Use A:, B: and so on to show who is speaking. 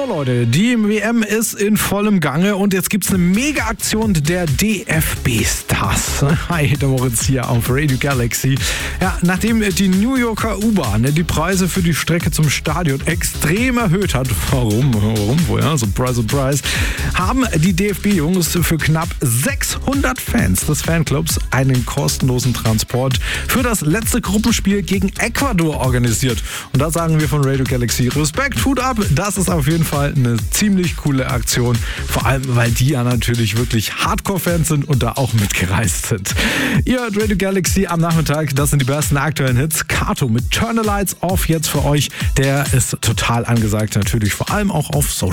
A: Leute, die WM ist in vollem Gange und jetzt gibt's eine Mega-Aktion der DFB-Stars. Hi, der Moritz hier auf Radio Galaxy. Ja, nachdem die New Yorker U-Bahn die Preise für die Strecke zum Stadion extrem erhöht hat, warum wohl, ja, surprise, haben die DFB-Jungs für knapp 600 Fans des Fanclubs einen kostenlosen Transport für das letzte Gruppenspiel gegen Ecuador organisiert. Und da sagen wir von Radio Galaxy Respekt, Hut ab, das ist auf jeden Fall eine ziemlich coole Aktion, vor allem weil die ja natürlich wirklich Hardcore-Fans sind und da auch mitgereist sind. Ihr hört Radio Galaxy am Nachmittag, das sind die besten aktuellen Hits. Kato mit Turn the Lights Off jetzt für euch, der ist total angesagt, natürlich vor allem auch auf Social.